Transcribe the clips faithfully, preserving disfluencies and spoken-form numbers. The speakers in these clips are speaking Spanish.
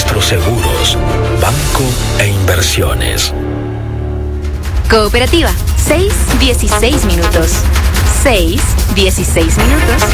nuestros seguros, banco e inversiones. Cooperativa, seis dieciséis minutos. seis dieciséis minutos.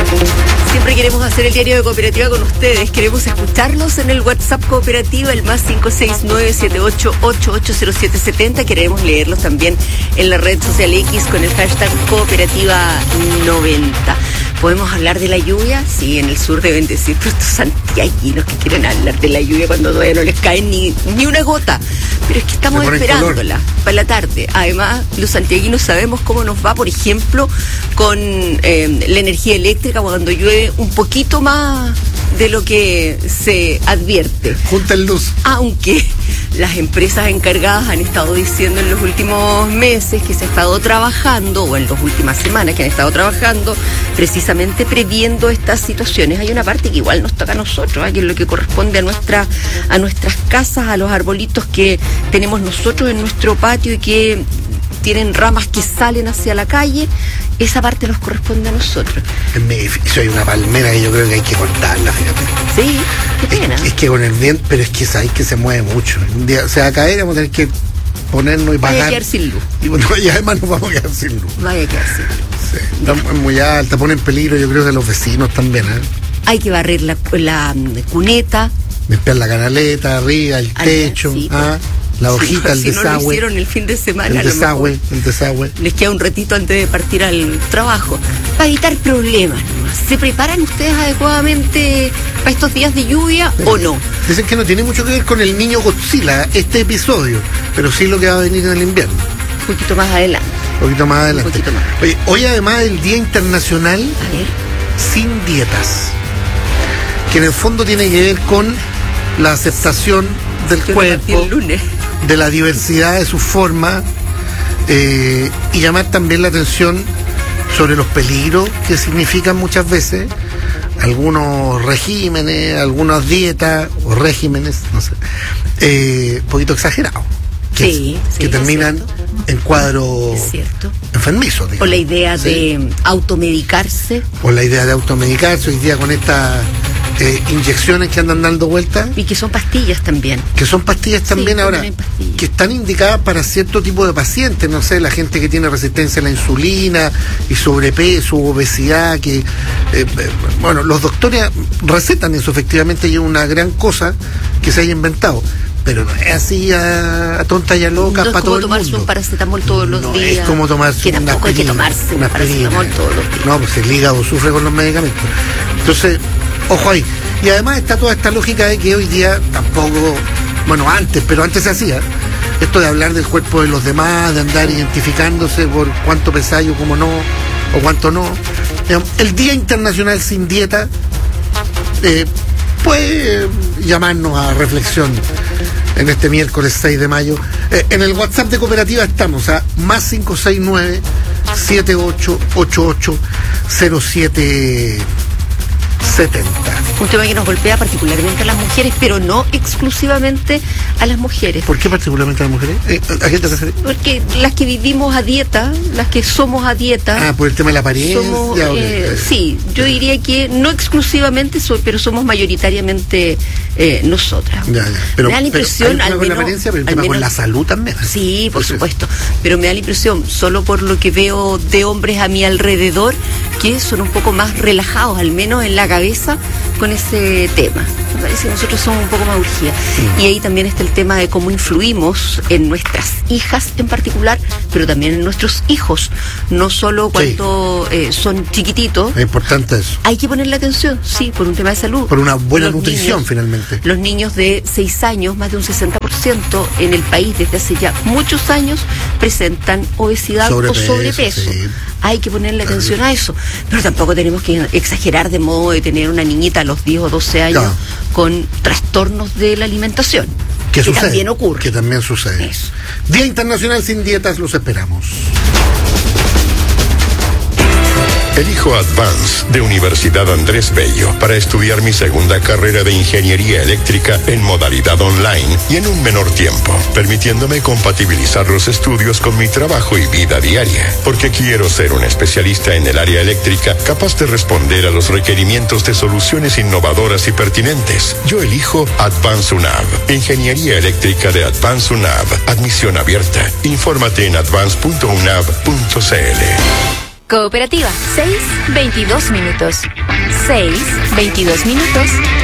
Siempre queremos hacer el diario de Cooperativa con ustedes. Queremos escucharlos en el WhatsApp Cooperativa, el más cinco seis nueve siete ocho ocho ocho cero siete siete cero. Queremos leerlos también en la red social X con el hashtag Cooperativa noventa. ¿Podemos hablar de la lluvia? Sí, en el sur deben decir, pero estos santiaguinos que quieren hablar de la lluvia cuando todavía no les cae ni, ni una gota. Pero es que estamos esperándola color. Para la tarde. Además, los santiaguinos sabemos cómo nos va, por ejemplo, con eh, la energía eléctrica cuando llueve un poquito más de lo que se advierte. Junta el luz. Aunque las empresas encargadas han estado diciendo en los últimos meses que se ha estado trabajando, o en las últimas semanas que han estado trabajando, precisamente previendo estas situaciones. Hay una parte que igual nos toca a nosotros, ¿eh? Que es lo que corresponde a nuestra, a nuestras casas, a los arbolitos que tenemos nosotros en nuestro patio y que tienen ramas que salen hacia la calle. Esa parte nos corresponde a nosotros. En mi edificio hay una palmera que yo creo que hay que cortarla, fíjate. Sí, qué pena. Es, es que con el viento, pero es que sabéis que se mueve mucho. Un día se va a caer y vamos a tener que ponernos y pagar. Vaya a quedar sin luz. Y, bueno, y además nos vamos a quedar sin luz. Vaya a quedar sin luz. Sí, está muy alta, pone en peligro, yo creo que los vecinos también, ¿eh? Hay que barrer la, la cuneta. Limpiar la canaleta, arriba, el techo, sí, ¿ah? La hojita, sí, el si desagüe. No lo hicieron el fin de semana. El desagüe, el desagüe. Les queda un ratito antes de partir al trabajo. Para evitar problemas, ¿no? ¿Se preparan ustedes adecuadamente para estos días de lluvia sí. o no? Dicen que no tiene mucho que ver con el niño Godzilla, este episodio, pero sí lo que va a venir en el invierno. Un poquito más adelante. Un poquito más adelante. Un poquito más. Oye, hoy además el Día Internacional a ver. Sin Dietas, que en el fondo tiene que ver con la aceptación del Yo cuerpo, el lunes. de la diversidad de sus formas, eh, y llamar también la atención sobre los peligros que significan muchas veces algunos regímenes, algunas dietas o regímenes, no sé, eh, un poquito exagerados, que, sí, que sí, terminan en cuadros enfermizos. O la idea ¿sí? de automedicarse. O la idea de automedicarse hoy día con estas eh, inyecciones que andan dando vueltas. Y que son pastillas también. Que son pastillas también sí, ahora, pastillas. Que están indicadas para cierto tipo de pacientes, no sé, la gente que tiene resistencia a la insulina y sobrepeso, obesidad, que, eh, bueno, los doctores recetan eso efectivamente y es una gran cosa que se haya inventado. Pero no es así a, a tonta y a loca no para todo el mundo. No es como tomarse un paracetamol todos los no días. Es como tomarse que tampoco hay que tomarse un paracetamol todos los días. No, pues el hígado sufre con los medicamentos. Entonces, ojo ahí. Y además está toda esta lógica de que hoy día tampoco, bueno, antes, pero antes se hacía, esto de hablar del cuerpo de los demás, de andar identificándose por cuánto pesa yo, cómo no, o cuánto no. El Día Internacional Sin Dieta eh, puede llamarnos a reflexión en este miércoles seis de mayo. Eh, en el WhatsApp de Cooperativa estamos a más cinco seis nueve siete ocho ocho ocho cero siete setenta. Un tema que nos golpea particularmente a las mujeres, pero no exclusivamente a las mujeres. ¿Por qué particularmente a las mujeres? Eh, ¿A qué te refieres? Porque las que vivimos a dieta, las que somos a dieta... Ah, por el tema de la apariencia. Somos, eh, sí, yo diría que no exclusivamente, so, pero somos mayoritariamente eh, nosotras. Ya, ya. Pero, me da la impresión... Pero hay un tema al con menos, la apariencia, pero el al tema menos, con la salud también. Sí, por supuesto. Pero me da la impresión, solo por lo que veo de hombres a mi alrededor, que son un poco más relajados, al menos en la cabeza, con ese tema. Me parece que nosotros somos un poco más urgidas. Sí. Y ahí también está el tema de cómo influimos en nuestras hijas en particular, pero también en nuestros hijos. No solo cuando sí. eh, son chiquititos. Es importante eso. Hay que ponerle atención, sí, por un tema de salud. Por una buena los nutrición, niños, finalmente. Los niños de seis años, más de un sesenta por ciento en el país desde hace ya muchos años, presentan obesidad sobrepeso, o sobrepeso. Sí. Hay que ponerle atención a eso. Pero tampoco tenemos que exagerar de modo de tener una niñita a los diez o doce años no. con trastornos de la alimentación. Que, que sucede, también ocurre. Que también sucede. Eso. Día Internacional Sin Dietas, los esperamos. Elijo Advance de Universidad Andrés Bello para estudiar mi segunda carrera de ingeniería eléctrica en modalidad online y en un menor tiempo, permitiéndome compatibilizar los estudios con mi trabajo y vida diaria, porque quiero ser un especialista en el área eléctrica capaz de responder a los requerimientos de soluciones innovadoras y pertinentes. Yo elijo Advance UNAV, Ingeniería Eléctrica de Advance UNAV, admisión abierta. Infórmate en advance punto unav punto c l. Cooperativa, seis, veintidós minutos. seis, veintidós minutos.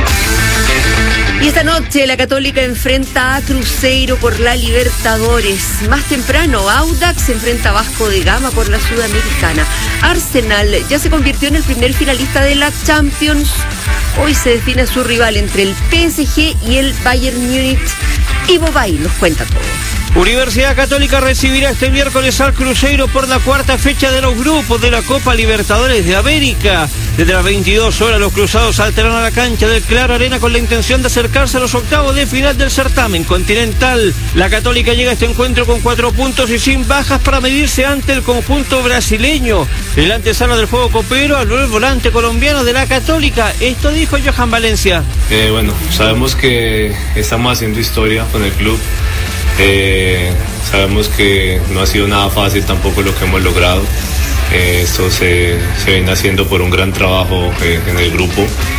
Y esta noche la Católica enfrenta a Cruzeiro por la Libertadores. Más temprano, Audax se enfrenta a Vasco da Gama por la Sudamericana. Arsenal ya se convirtió en el primer finalista de la Champions. Hoy se define su rival entre el P S G y el Bayern Múnich. Ivo Bay nos cuenta todo. Universidad Católica recibirá este miércoles al Cruzeiro por la cuarta fecha de los grupos de la Copa Libertadores de América. Desde las veintidós horas los cruzados saltarán a la cancha del Claro Arena con la intención de acercarse a los octavos de final del certamen continental. La Católica llega a este encuentro con cuatro puntos y sin bajas para medirse ante el conjunto brasileño. El antesala del juego copero al nuevo volante colombiano de la Católica. Esto dijo Johan Valencia. Eh, bueno, sabemos que estamos haciendo historia con el club. Eh, sabemos que no ha sido nada fácil tampoco lo que hemos logrado. Eh, esto se, se viene haciendo por un gran trabajo eh, en el grupo.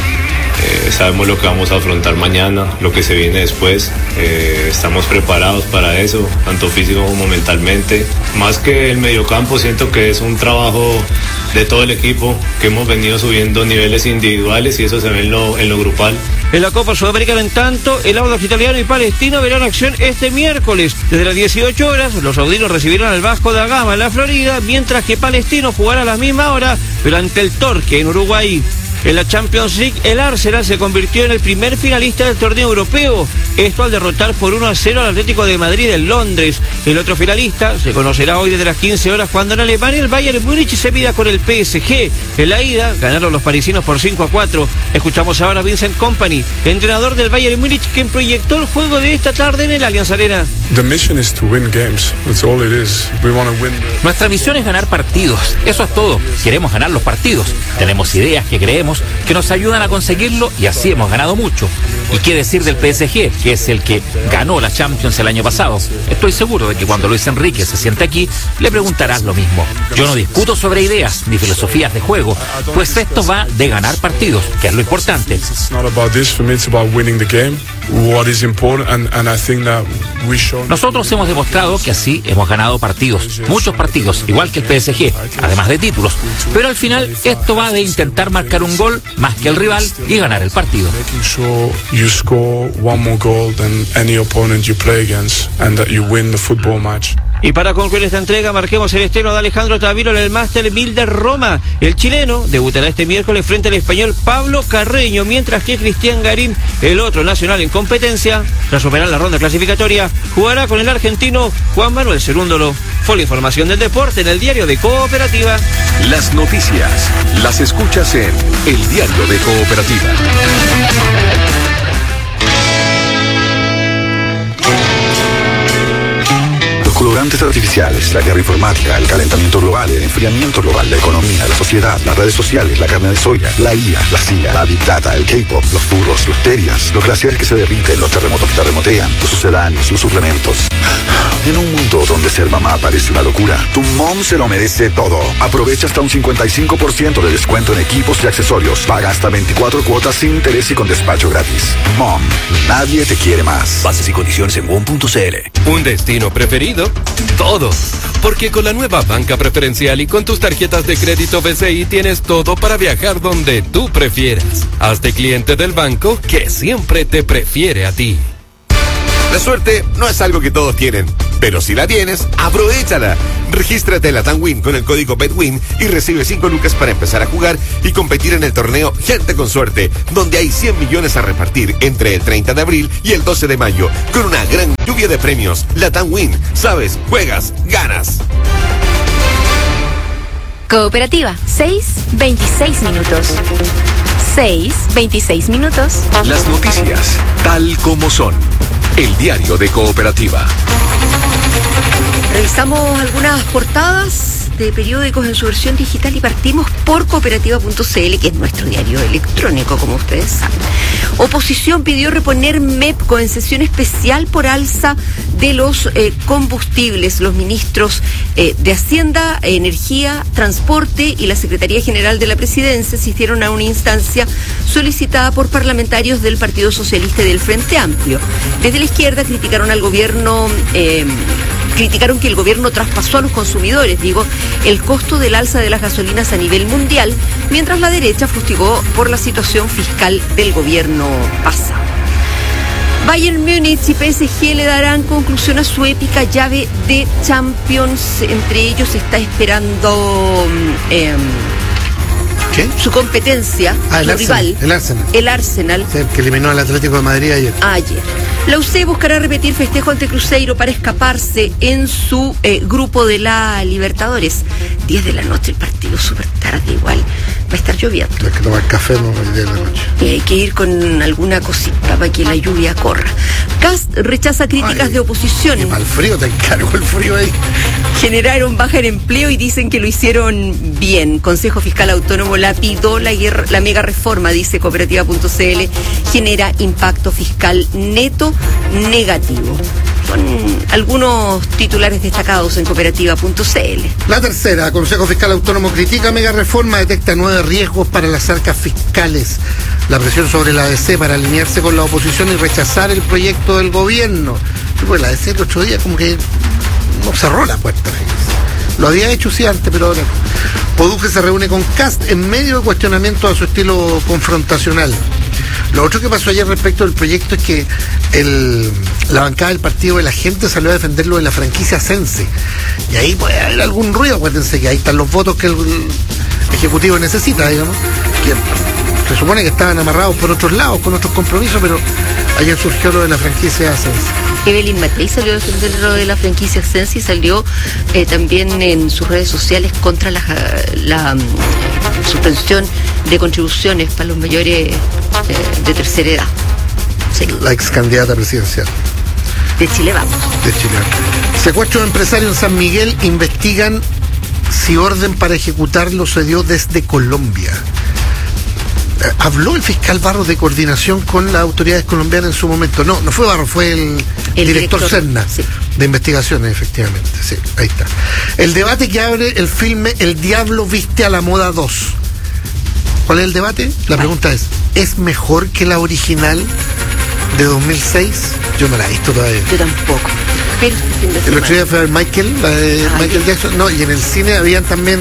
Eh, sabemos lo que vamos a afrontar mañana, lo que se viene después. Eh, estamos preparados para eso, tanto físico como mentalmente. Más que el mediocampo, siento que es un trabajo de todo el equipo, que hemos venido subiendo niveles individuales y eso se ve en lo, en lo grupal. En la Copa Sudamericana, en tanto, el Audax italiano y palestino verán acción este miércoles. Desde las dieciocho horas, los saudinos recibirán al Vasco da Gama en la Florida, mientras que Palestino jugará a la misma hora, pero ante el Torque en Uruguay. En la Champions League, el Arsenal se convirtió en el primer finalista del torneo europeo. Esto al derrotar por uno a cero al Atlético de Madrid en Londres. El otro finalista se conocerá hoy desde las quince horas cuando en Alemania el Bayern Múnich se mida con el P S G. En la ida ganaron los parisinos por cinco a cuatro. Escuchamos ahora a Vincent Kompany, entrenador del Bayern Múnich, quien proyectó el juego de esta tarde en el Allianz Arena. The mission is to win games. That's all it is. We want to win. Nuestra misión es ganar partidos. Eso es todo. Queremos ganar los partidos. Tenemos ideas que creemos que nos ayudan a conseguirlo y así hemos ganado mucho. ¿Y qué decir del P S G, que es el que ganó la Champions el año pasado? Estoy seguro de que cuando Luis Enrique se siente aquí, le preguntarás lo mismo. Yo no discuto sobre ideas ni filosofías de juego, pues esto va de ganar partidos, que es lo importante. Nosotros hemos demostrado que así hemos ganado partidos, muchos partidos, igual que el P S G, además de títulos. Pero al final esto va de intentar marcar un gol más que el rival y ganar el partido. You score one more goal than any opponent you play against and that you win the football match. Y para concluir esta entrega, marquemos el estreno de Alejandro Taviro en el Master mil de Roma. El chileno debutará este miércoles frente al español Pablo Carreño, mientras que Cristian Garín, el otro nacional en competencia, tras superar la ronda clasificatoria, jugará con el argentino Juan Manuel Cerúndolo. Fue la información del deporte en el Diario de Cooperativa. Las noticias las escuchas en el Diario de Cooperativa. Colorantes artificiales, la guerra informática, el calentamiento global, el enfriamiento global, la economía, la sociedad, las redes sociales, la carne de soya, la I A, la C I A, la Big Data, el K-pop, los furros, los terias, los glaciares que se derriten, los terremotos que terremotean, los sucedáneos, los suplementos. En un mundo donde ser mamá parece una locura, tu mom se lo merece todo. Aprovecha hasta un cincuenta y cinco por ciento de descuento en equipos y accesorios. Paga hasta veinticuatro cuotas sin interés y con despacho gratis. Mom, nadie te quiere más. Bases y condiciones en W O M punto c l. ¿Un destino preferido? Todo. Porque con la nueva banca preferencial y con tus tarjetas de crédito B C I tienes todo para viajar donde tú prefieras. Hazte cliente del banco que siempre te prefiere a ti. La suerte no es algo que todos tienen, pero si la tienes, aprovéchala. Regístrate en la TANWIN con el código BETWIN y recibe cinco lucas para empezar a jugar y competir en el torneo Gente con Suerte, donde hay cien millones a repartir entre el treinta de abril y el doce de mayo, con una gran lluvia de premios. La TANWIN, sabes, juegas, ganas. Cooperativa, seis, veintiséis minutos. seis, veintiséis minutos. Las noticias, tal como son. El Diario de Cooperativa. Revisamos algunas portadas de periódicos en su versión digital y partimos por cooperativa punto c l, que es nuestro diario electrónico, como ustedes saben. Oposición pidió reponer MEPCO en sesión especial por alza de los eh, combustibles. Los ministros eh, de Hacienda, Energía, Transporte y la Secretaría General de la Presidencia asistieron a una instancia solicitada por parlamentarios del Partido Socialista y del Frente Amplio. Desde la izquierda criticaron al gobierno, eh, criticaron que el gobierno traspasó a los consumidores, digo, el costo del alza de las gasolinas a nivel mundial, mientras la derecha fustigó por la situación fiscal del gobierno pasado. Bayern Múnich y P S G le darán conclusión a su épica llave de Champions. Entre ellos está esperando eh, ¿Qué? su competencia, ah, el su Arsenal, rival, el Arsenal. El Arsenal. Sí, que eliminó al Atlético de Madrid ayer. Ayer. La U C buscará repetir festejo ante Cruzeiro para escaparse en su eh, grupo de la Libertadores. diez de la noche el partido, súper tarde igual. Va a estar lloviendo. Hay que tomar café, no, el día de la noche. Y hay que ir con alguna cosita para que la lluvia corra. Cast rechaza críticas Ay, de oposición. Qué mal frío, te encargo el frío ahí. Generaron baja en empleo y dicen que lo hicieron bien. Consejo Fiscal Autónomo lapidó la, guerra, la mega reforma, dice cooperativa punto c l, genera impacto fiscal neto negativo. Son algunos titulares destacados en cooperativa punto c l. La tercera, Consejo Fiscal Autónomo critica mega reforma, detecta nueve riesgos para las arcas fiscales. La presión sobre la A D C para alinearse con la oposición y rechazar el proyecto del gobierno. Pues la A D C el otro día como que no cerró la puerta. Lo había hecho sí antes, pero ahora. Poduje se reúne con Cast en medio de cuestionamiento a su estilo confrontacional. Lo otro que pasó ayer respecto del proyecto es que el, la bancada del Partido de la Gente salió a defenderlo de la franquicia Sense. Y ahí puede haber algún ruido, acuérdense que ahí están los votos que el Ejecutivo necesita, digamos, que se supone que estaban amarrados por otros lados, con otros compromisos, pero ayer surgió lo de la franquicia Sense. Evelyn Matei salió a defender lo de la franquicia Sense y salió eh, también en sus redes sociales contra la, la um, suspensión de contribuciones para los mayores eh, de tercera edad. Sí. La ex candidata presidencial. De Chile Vamos. De Chile Vamos. Secuestro de empresario en San Miguel, investigan si orden para ejecutarlo se dio desde Colombia. Habló el fiscal Barros de coordinación con las autoridades colombianas en su momento. No, no fue Barros, fue el, el director, director Serna, sí, de investigaciones, efectivamente. Sí, ahí está. El debate que abre el filme El Diablo Viste a la Moda dos. ¿Cuál es el debate? La pregunta es, ¿es mejor que la original de dos mil seis? Yo no la he visto todavía. Yo tampoco. Pero el otro día fue a ver Michael, la de ah, Michael Jackson. No, y en el cine habían también...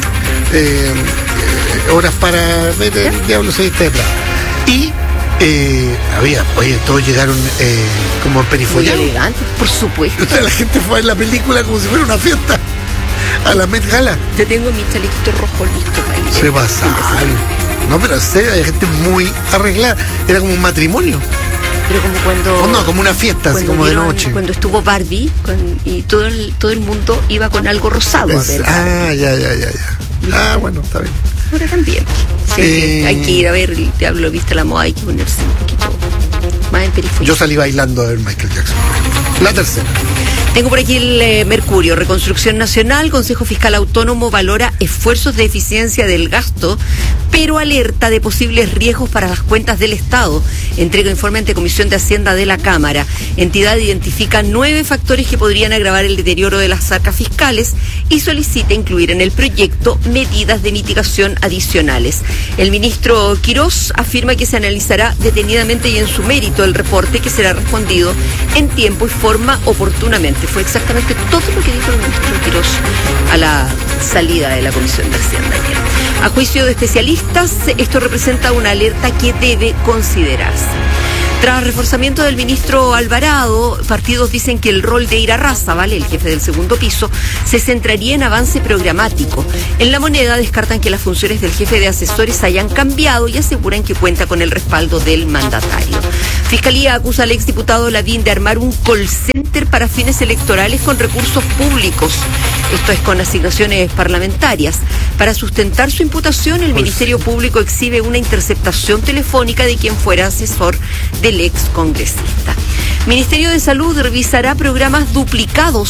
Eh, horas para ver el Diablo se viste de plata. Y eh, había, oye, todos llegaron eh, como perifollados. Muy elegantes, por supuesto. O sea, la gente fue a ver la película como si fuera una fiesta. A la Met Gala. Yo tengo mi chalequito rojo listo para ir. Se pasaron. No, pero en serio, hay gente muy arreglada. Era como un matrimonio. Pero como cuando... Oh, no, como una fiesta, así como vieron, de noche. Cuando estuvo Barbie con, y todo el, todo el mundo iba con algo rosado. Es, a ver, ah, ya, ya, ya, ya. Ah, bueno, está bien. Ahora también. Sí, eh, hay que ir a ver el Diablo Viste la Moda, hay que ponerse un poquito más en periferia. Yo salí bailando a ver Michael Jackson. La tercera. Tengo por aquí el eh, Mercurio. Reconstrucción Nacional, Consejo Fiscal Autónomo valora esfuerzos de eficiencia del gasto, pero alerta de posibles riesgos para las cuentas del Estado. Entrega informe ante Comisión de Hacienda de la Cámara. Entidad identifica nueve factores que podrían agravar el deterioro de las arcas fiscales y solicita incluir en el proyecto medidas de mitigación adicionales. El ministro Quirós afirma que se analizará detenidamente y en su mérito el reporte, que será respondido en tiempo y forma oportunamente. Fue exactamente todo lo que dijo el ministro Quirós a la salida de la Comisión de Hacienda ayer. A juicio de especialistas, esto representa una alerta que debe considerarse. Tras reforzamiento del ministro Alvarado, partidos dicen que el rol de Ira Rázaval, el jefe del segundo piso, se centraría en avance programático. En La Moneda descartan que las funciones del jefe de asesores hayan cambiado y aseguran que cuenta con el respaldo del mandatario. Fiscalía acusa al exdiputado Lavín de armar un call center para fines electorales con recursos públicos. Esto es con asignaciones parlamentarias. Para sustentar su imputación, el Ministerio Público exhibe una interceptación telefónica de quien fuera asesor del ex congresista. Ministerio de Salud revisará programas duplicados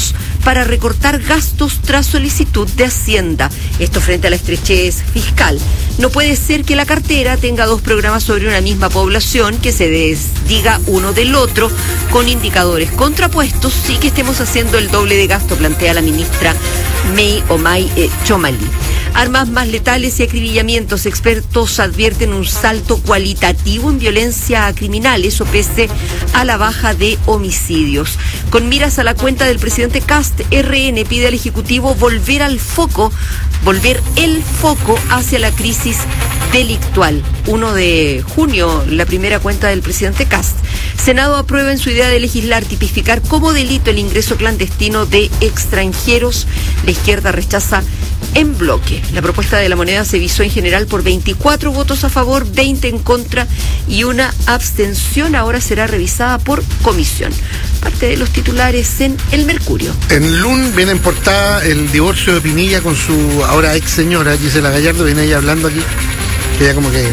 para recortar gastos tras solicitud de Hacienda. Esto frente a la estrechez fiscal. No puede ser que la cartera tenga dos programas sobre una misma población, que se desdiga uno del otro con indicadores contrapuestos y que estemos haciendo el doble de gasto, plantea la ministra May Omay eh, Chomali. Armas más letales y acribillamientos. Expertos advierten un salto cualitativo en violencia criminal, eso pese a la baja de homicidios. Con miras a la cuenta del presidente Kast, R N pide al Ejecutivo volver al foco, volver el foco hacia la crisis delictual. primero de junio, la primera cuenta del presidente Kast. Senado aprueba en su idea de legislar tipificar como delito el ingreso clandestino de extranjeros. La izquierda rechaza en bloque. La propuesta de la moneda se visó en general por veinticuatro votos a favor, veinte en contra y una abstención. Ahora será revisada por comisión. Parte de los titulares en El Mercurio. En Lun viene en portada el divorcio de Pinilla con su ahora ex señora, Gisela Gallardo. Viene ella hablando aquí, que ella como que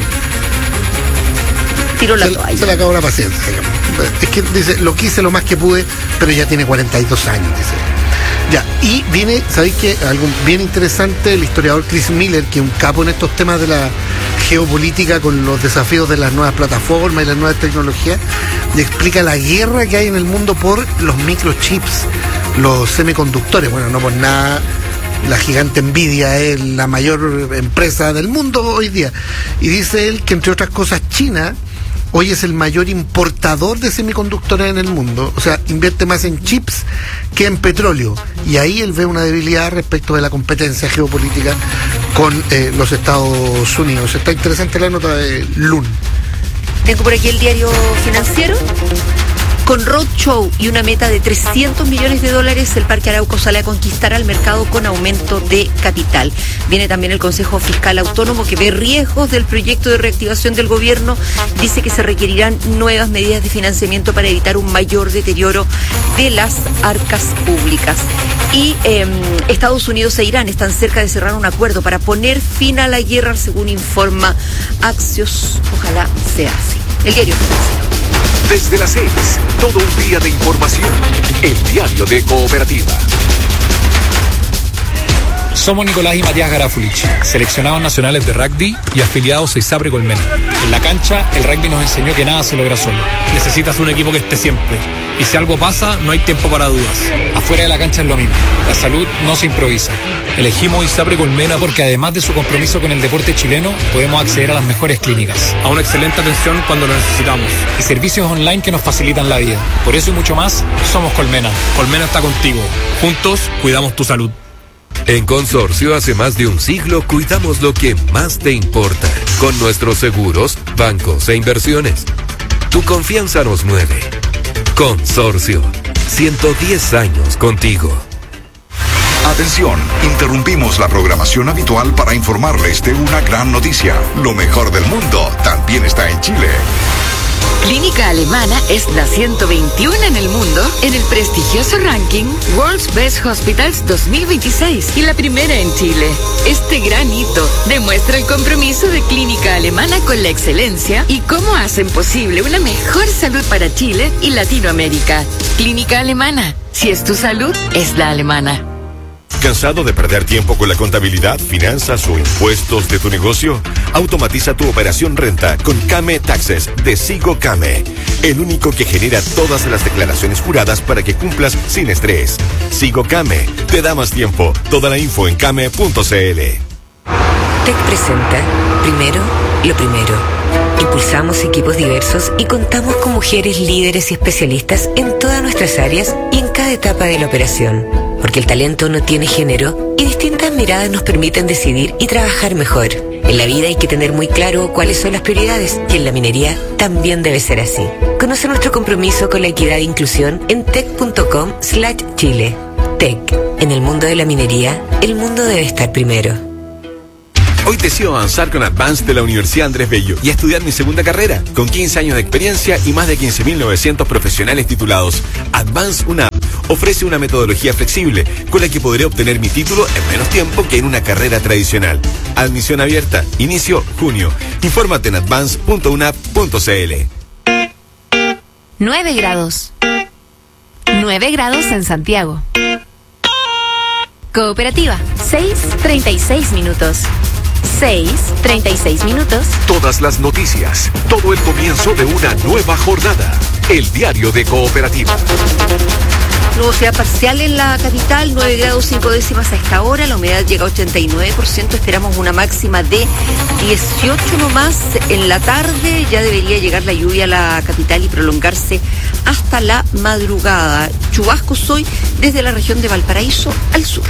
tiró la se, toalla. Se le acabó la paciencia, digamos. Es que dice, lo quise lo más que pude, pero ya tiene cuarenta y dos años, dice. Ya, y viene, ¿sabéis qué? Algo bien interesante, el historiador Chris Miller, que es un capo en estos temas de la geopolítica con los desafíos de las nuevas plataformas y las nuevas tecnologías, y explica la guerra que hay en el mundo por los microchips, los semiconductores. Bueno, no por nada, la gigante Nvidia es la mayor empresa del mundo hoy día. Y dice él que, entre otras cosas, China hoy es el mayor importador de semiconductores en el mundo. O sea, invierte más en chips que en petróleo. Y ahí él ve una debilidad respecto de la competencia geopolítica con eh, los Estados Unidos. Está interesante la nota de Lun. Tengo por aquí el diario Financiero. Con roadshow y una meta de trescientos millones de dólares, el Parque Arauco sale a conquistar al mercado con aumento de capital. Viene también el Consejo Fiscal Autónomo, que ve riesgos del proyecto de reactivación del gobierno. Dice que se requerirán nuevas medidas de financiamiento para evitar un mayor deterioro de las arcas públicas. Y eh, Estados Unidos e Irán están cerca de cerrar un acuerdo para poner fin a la guerra, según informa Axios. Ojalá sea así. El diario Financiero. Desde las seis, todo un día de información. El diario de Cooperativa. Somos Nicolás y Matías Garafulich, seleccionados nacionales de rugby y afiliados a ISAPRE Colmena. En la cancha, el rugby nos enseñó que nada se logra solo. Necesitas un equipo que esté siempre. Y si algo pasa, no hay tiempo para dudas. Afuera de la cancha es lo mismo. La salud no se improvisa. Elegimos ISAPRE Colmena porque, además de su compromiso con el deporte chileno, podemos acceder a las mejores clínicas, a una excelente atención cuando lo necesitamos, y servicios online que nos facilitan la vida. Por eso y mucho más, somos Colmena. Colmena está contigo. Juntos, cuidamos tu salud. En Consorcio, hace más de un siglo, cuidamos lo que más te importa. Con nuestros seguros, bancos e inversiones. Tu confianza nos mueve. Consorcio, ciento diez años contigo. Atención, interrumpimos la programación habitual para informarles de una gran noticia. Lo mejor del mundo también está en Chile. Clínica Alemana es la ciento veintiuno en el mundo en el prestigioso ranking World's Best Hospitals dos mil veintiséis y la primera en Chile. Este gran hito demuestra el compromiso de Clínica Alemana con la excelencia y cómo hacen posible una mejor salud para Chile y Latinoamérica. Clínica Alemana, si es tu salud, es la alemana. ¿Cansado de perder tiempo con la contabilidad, finanzas o impuestos de tu negocio? Automatiza tu operación renta con Came Taxes de Sigo Came, el único que genera todas las declaraciones juradas para que cumplas sin estrés. Sigo Came, te da más tiempo. Toda la info en came punto c l. T E C presenta Primero, lo primero. Impulsamos equipos diversos y contamos con mujeres líderes y especialistas en todas nuestras áreas y en cada etapa de la operación. Porque el talento no tiene género y distintas miradas nos permiten decidir y trabajar mejor. En la vida hay que tener muy claro cuáles son las prioridades y en la minería también debe ser así. Conoce nuestro compromiso con la equidad e inclusión en tec punto com slash chile. T E C. En el mundo de la minería, el mundo debe estar primero. Hoy decido avanzar con Advance de la Universidad Andrés Bello y estudiar mi segunda carrera, con quince años de experiencia y más de quince mil novecientos profesionales titulados. Advance U N A P ofrece una metodología flexible con la que podré obtener mi título en menos tiempo que en una carrera tradicional. Admisión abierta, inicio junio. Infórmate en advance punto unap punto c l. nueve grados. nueve grados en Santiago. Cooperativa, seis treinta y seis minutos. seis treinta y seis minutos. Todas las noticias, todo el comienzo de una nueva jornada. El diario de Cooperativa. Nubosidad parcial en la capital, nueve grados cinco décimas a esta hora, la humedad llega a ochenta y nueve por ciento, esperamos una máxima de dieciocho nomás en la tarde, ya debería llegar la lluvia a la capital y prolongarse hasta la madrugada. Chubascos hoy desde la región de Valparaíso al sur.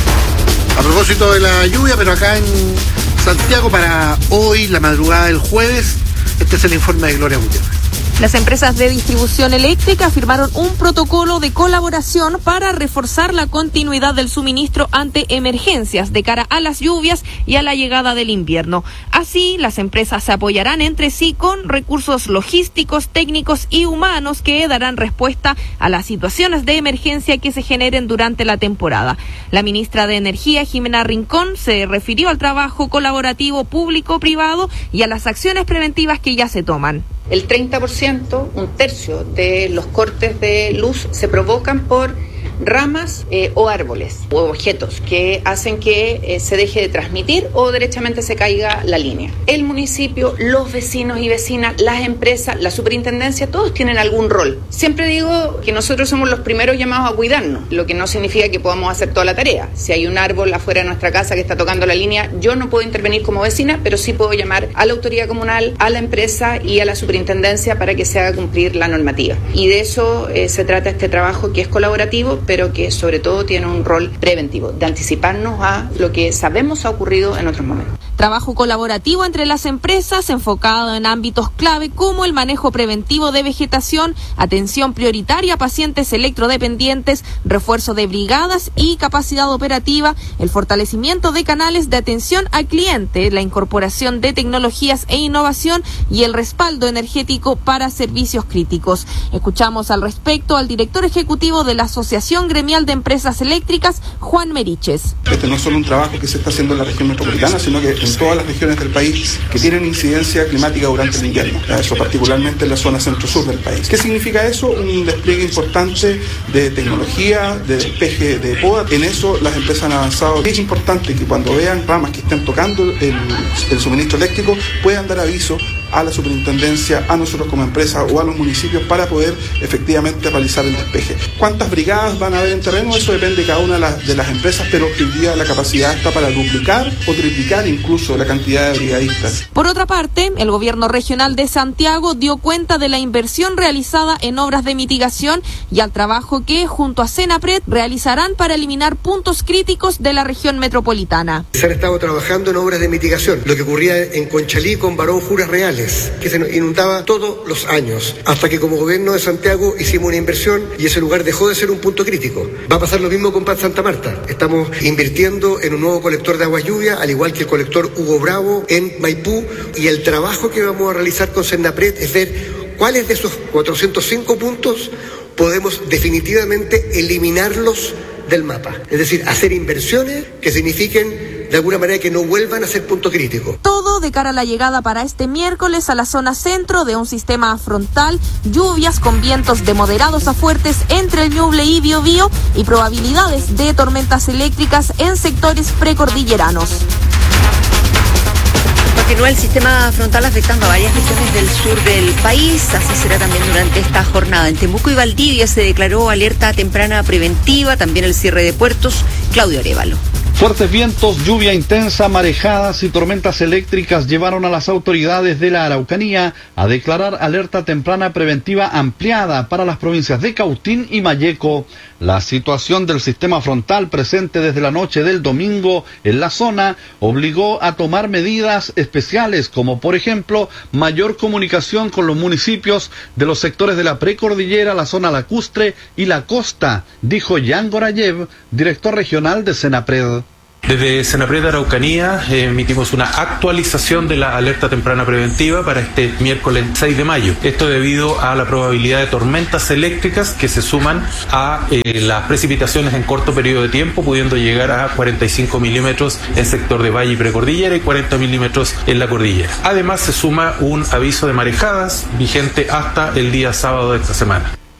A propósito de la lluvia, pero acá en Santiago para hoy, la madrugada del jueves, este es el informe de Gloria Gutiérrez. Las empresas de distribución eléctrica firmaron un protocolo de colaboración para reforzar la continuidad del suministro ante emergencias de cara a las lluvias y a la llegada del invierno. Así, las empresas se apoyarán entre sí con recursos logísticos, técnicos y humanos que darán respuesta a las situaciones de emergencia que se generen durante la temporada. La ministra de Energía, Jimena Rincón, se refirió al trabajo colaborativo público-privado y a las acciones preventivas que ya se toman. El treinta por ciento, un tercio de los cortes de luz se provocan por ramas eh, o árboles o objetos que hacen que eh, se deje de transmitir o derechamente se caiga la línea. El municipio, los vecinos y vecinas, las empresas, la superintendencia, todos tienen algún rol. Siempre digo que nosotros somos los primeros llamados a cuidarnos, lo que no significa que podamos hacer toda la tarea. Si hay un árbol afuera de nuestra casa que está tocando la línea, yo no puedo intervenir como vecina, pero sí puedo llamar a la autoridad comunal, a la empresa y a la superintendencia para que se haga cumplir la normativa. Y de eso eh, se trata este trabajo, que es colaborativo, pero que sobre todo tiene un rol preventivo, de anticiparnos a lo que sabemos ha ocurrido en otros momentos. Trabajo colaborativo entre las empresas enfocado en ámbitos clave como el manejo preventivo de vegetación, atención prioritaria a pacientes electrodependientes, refuerzo de brigadas y capacidad operativa, el fortalecimiento de canales de atención al cliente, la incorporación de tecnologías e innovación y el respaldo energético para servicios críticos. Escuchamos al respecto al director ejecutivo de la Asociación Gremial de Empresas Eléctricas, Juan Meriches. Este no es solo un trabajo que se está haciendo en la región metropolitana, sino que en todas las regiones del país que tienen incidencia climática durante el invierno, eso particularmente en la zona centro-sur del país. ¿Qué significa eso? Un despliegue importante de tecnología, de despeje de poda. En eso las empresas han avanzado. Es importante que cuando vean ramas que estén tocando el, el suministro eléctrico puedan dar aviso a la superintendencia, a nosotros como empresa o a los municipios para poder efectivamente realizar el despeje. ¿Cuántas brigadas van a haber en terreno? Eso depende de cada una de las, de las empresas, pero hoy día la capacidad está para duplicar o triplicar incluso la cantidad de brigadistas. Por otra parte, el gobierno regional de Santiago dio cuenta de la inversión realizada en obras de mitigación y al trabajo que, junto a Senapred, realizarán para eliminar puntos críticos de la región metropolitana. Se han estado trabajando en obras de mitigación, lo que ocurría en Conchalí con Barón Juras Reales, que se inundaba todos los años, hasta que como gobierno de Santiago hicimos una inversión y ese lugar dejó de ser un punto crítico. Va a pasar lo mismo con Paz Santa Marta. Estamos invirtiendo en un nuevo colector de aguas lluvia, al igual que el colector Hugo Bravo en Maipú, y el trabajo que vamos a realizar con Senapred es ver cuáles de esos cuatrocientos cinco puntos podemos definitivamente eliminarlos del mapa. Es decir, hacer inversiones que signifiquen de alguna manera que no vuelvan a ser punto crítico. Todo de cara a la llegada para este miércoles a la zona centro de un sistema frontal, lluvias con vientos de moderados a fuertes entre el Ñuble y Biobío y probabilidades de tormentas eléctricas en sectores precordilleranos. Continúa el sistema frontal afectando a varias regiones del sur del país, así será también durante esta jornada. En Temuco y Valdivia se declaró alerta temprana preventiva, también el cierre de puertos. Claudio Arévalo. Fuertes vientos, lluvia intensa, marejadas y tormentas eléctricas llevaron a las autoridades de la Araucanía a declarar alerta temprana preventiva ampliada para las provincias de Cautín y Malleco. La situación del sistema frontal presente desde la noche del domingo en la zona obligó a tomar medidas especiales, como por ejemplo mayor comunicación con los municipios de los sectores de la precordillera, la zona lacustre y la costa, dijo Jan Gorayev, director regional de Senapred. Desde Senapred Araucanía eh, emitimos una actualización de la alerta temprana preventiva para este miércoles seis de mayo. Esto debido a la probabilidad de tormentas eléctricas que se suman a eh, las precipitaciones en corto periodo de tiempo, pudiendo llegar a cuarenta y cinco milímetros en sector de valle y precordillera y cuarenta milímetros en la cordillera. Además se suma un aviso de marejadas vigente hasta el día sábado de esta semana.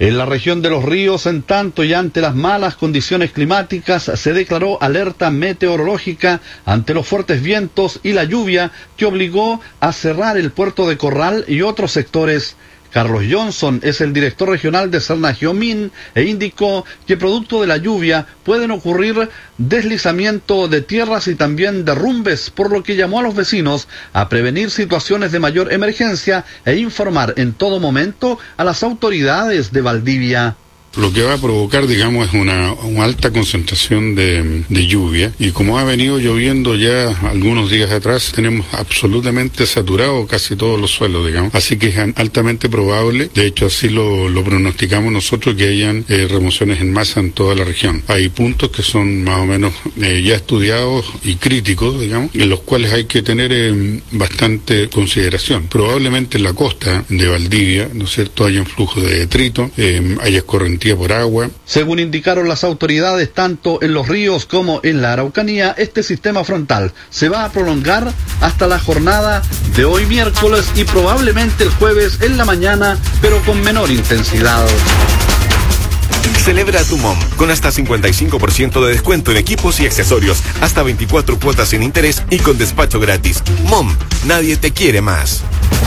En la región de Los Ríos, en tanto, y ante las malas condiciones climáticas, se declaró alerta meteorológica ante los fuertes vientos y la lluvia que obligó a cerrar el puerto de Corral y otros sectores. Carlos Johnson es el director regional de Serna-Jiomin e indicó que producto de la lluvia pueden ocurrir deslizamiento de tierras y también derrumbes, por lo que llamó a los vecinos a prevenir situaciones de mayor emergencia e informar en todo momento a las autoridades de Valdivia. Lo que va a provocar, digamos, es una, una alta concentración de, de lluvia, y como ha venido lloviendo ya algunos días atrás, tenemos absolutamente saturado casi todos los suelos, digamos, así que es altamente probable, de hecho así lo, lo pronosticamos nosotros, que hayan eh, remociones en masa en toda la región. Hay puntos que son más o menos eh, ya estudiados y críticos, digamos, en los cuales hay que tener eh, bastante consideración. Probablemente en la costa de Valdivia, ¿no es cierto?, haya un flujo de detrito, eh, haya escorrentía por agua. Según indicaron las autoridades, tanto en Los Ríos como en la Araucanía, este sistema frontal se va a prolongar hasta la jornada de hoy miércoles y probablemente el jueves en la mañana, pero con menor intensidad. Celebra tu MOM con hasta cincuenta y cinco por ciento de descuento en equipos y accesorios, hasta veinticuatro cuotas sin interés y con despacho gratis. MOM, nadie te quiere más.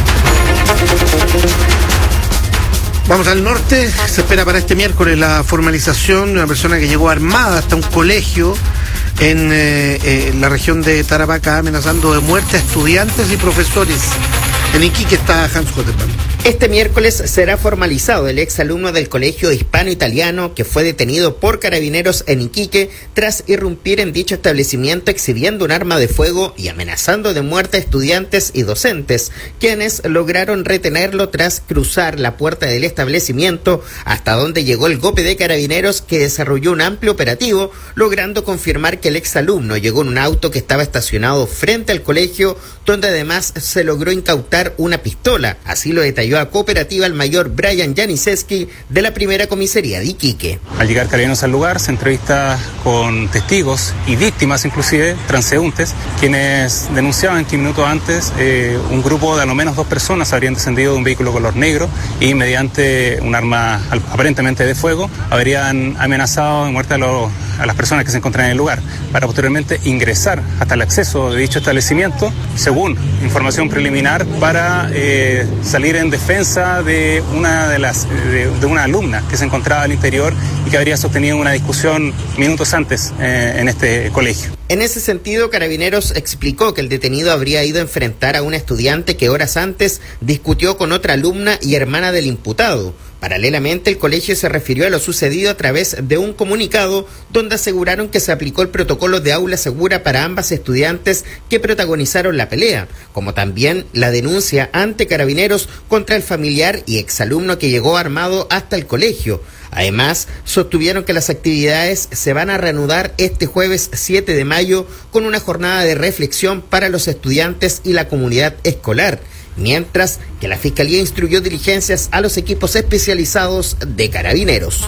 Vamos al norte. Se espera para este miércoles la formalización de una persona que llegó armada hasta un colegio en, eh, eh, en la región de Tarapacá, amenazando de muerte a estudiantes y profesores. En Iquique está Hans Hotterman. Este miércoles será formalizado el exalumno del Colegio Hispano-Italiano que fue detenido por carabineros en Iquique tras irrumpir en dicho establecimiento exhibiendo un arma de fuego y amenazando de muerte a estudiantes y docentes, quienes lograron retenerlo tras cruzar la puerta del establecimiento, hasta donde llegó el GOPE de carabineros, que desarrolló un amplio operativo, logrando confirmar que el exalumno llegó en un auto que estaba estacionado frente al colegio, donde además se logró incautar una pistola. Así lo detalló a Cooperativa el mayor Brian Janiszewski de la primera comisaría de Iquique. Al llegar carabineros al lugar, se entrevista con testigos y víctimas, inclusive transeúntes, quienes denunciaban que minutos antes eh, un grupo de al menos dos personas habrían descendido de un vehículo color negro y mediante un arma aparentemente de fuego habrían amenazado de muerte a, lo, a las personas que se encontraban en el lugar, para posteriormente ingresar hasta el acceso de dicho establecimiento, según información preliminar, para eh, salir en defensa de una de las de, de una alumna que se encontraba al interior y que habría sostenido una discusión minutos antes eh, en este colegio. En ese sentido, Carabineros explicó que el detenido habría ido a enfrentar a una estudiante que horas antes discutió con otra alumna y hermana del imputado. Paralelamente, el colegio se refirió a lo sucedido a través de un comunicado donde aseguraron que se aplicó el protocolo de aula segura para ambas estudiantes que protagonizaron la pelea, como también la denuncia ante Carabineros contra el familiar y exalumno que llegó armado hasta el colegio. Además, sostuvieron que las actividades se van a reanudar este jueves siete de mayo con una jornada de reflexión para los estudiantes y la comunidad escolar, mientras que la Fiscalía instruyó diligencias a los equipos especializados de Carabineros.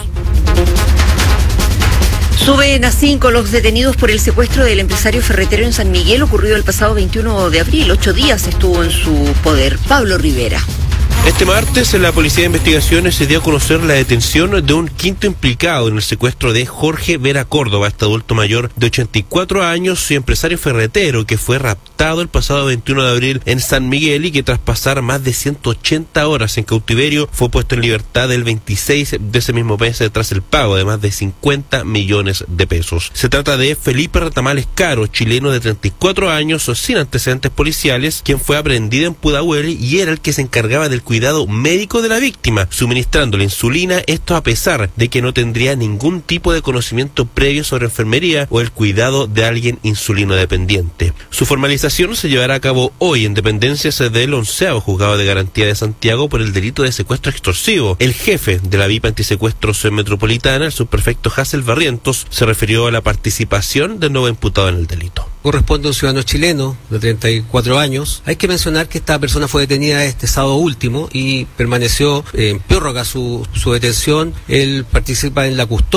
Suben a cinco los detenidos por el secuestro del empresario ferretero en San Miguel, ocurrido el pasado veintiuno de abril. Ocho días estuvo en su poder. Pablo Rivera. Este martes, la Policía de Investigaciones se dio a conocer la detención de un quinto implicado en el secuestro de Jorge Vera Córdoba, este adulto mayor de ochenta y cuatro años y empresario ferretero que fue raptado el pasado veintiuno de abril en San Miguel y que tras pasar más de ciento ochenta horas en cautiverio fue puesto en libertad el veintiséis de ese mismo mes tras el pago de más de cincuenta millones de pesos. Se trata de Felipe Ratamales Caro, chileno de treinta y cuatro años sin antecedentes policiales, quien fue aprehendido en Pudahuel y era el que se encargaba del cuidado médico de la víctima, suministrándole insulina, esto a pesar de que no tendría ningún tipo de conocimiento previo sobre enfermería o el cuidado de alguien insulino dependiente. Su formalización se llevará a cabo hoy en dependencias del onceavo Juzgado de Garantía de Santiago por el delito de secuestro extorsivo. El jefe de la V I P Antisecuestros Metropolitana, el subprefecto Hassel Barrientos, se refirió a la participación del nuevo imputado en el delito. Corresponde a un ciudadano chileno de treinta y cuatro años. Hay que mencionar que esta persona fue detenida este sábado último y permaneció en prórroga su, su detención. Él participa en la custodia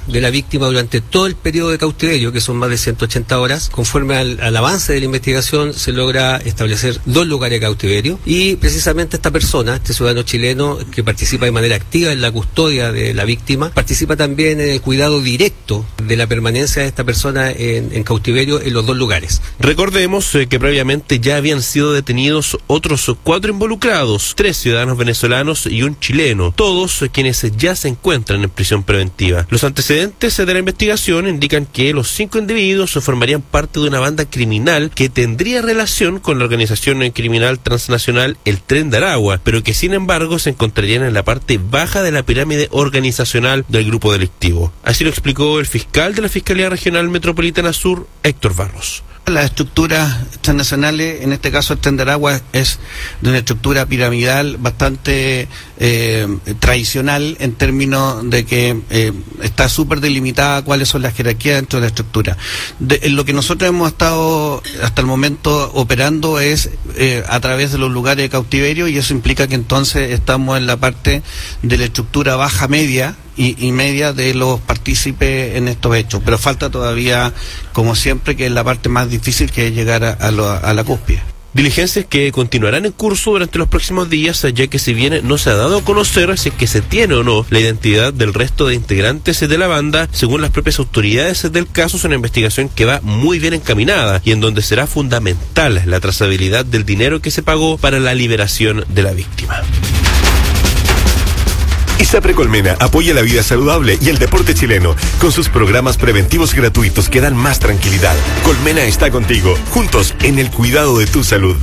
de la víctima durante todo el periodo de cautiverio, que son más de ciento ochenta horas. Conforme al, al avance de la investigación se logra establecer dos lugares de cautiverio y precisamente esta persona, este ciudadano chileno que participa de manera activa en la custodia de la víctima, participa también en el cuidado directo de la permanencia de esta persona en, en cautiverio en los dos lugares. Recordemos eh, que previamente ya habían sido detenidos otros cuatro involucrados, tres ciudadanos venezolanos y un chileno, todos eh, quienes ya se encuentran en prisión preventiva. Los antecedentes de la investigación indican que los cinco individuos formarían parte de una banda criminal que tendría relación con la organización criminal transnacional El Tren de Aragua, pero que sin embargo se encontrarían en la parte baja de la pirámide organizacional del grupo delictivo. Así lo explicó el fiscal de la Fiscalía Regional Metropolitana Sur, Héctor Barros. Las estructuras transnacionales, en este caso el Tren de Aragua, es de una estructura piramidal bastante eh, tradicional en términos de que eh, está súper delimitada cuáles son las jerarquías dentro de la estructura. De, lo que nosotros hemos estado hasta el momento operando es eh, a través de los lugares de cautiverio, y eso implica que entonces estamos en la parte de la estructura baja media Y, y media de los partícipes en estos hechos, pero falta todavía, como siempre, que es la parte más difícil, que es llegar a, a, lo, a la cúspide. Diligencias que continuarán en curso durante los próximos días, ya que si bien no se ha dado a conocer si es que se tiene o no la identidad del resto de integrantes de la banda, según las propias autoridades del caso, es una investigación que va muy bien encaminada y en donde será fundamental la trazabilidad del dinero que se pagó para la liberación de la víctima. ISAPRE Colmena apoya la vida saludable y el deporte chileno con sus programas preventivos gratuitos que dan más tranquilidad. Colmena está contigo, juntos en el cuidado de tu salud.